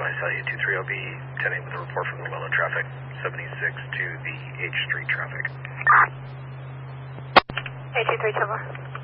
Cellular 230B, 10-8 with a report from the Willow traffic, 76 to the H Street traffic. 823 Silver.